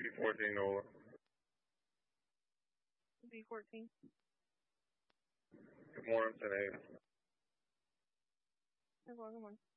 B14 Nola. B14. Good morning, 10 8. Good morning.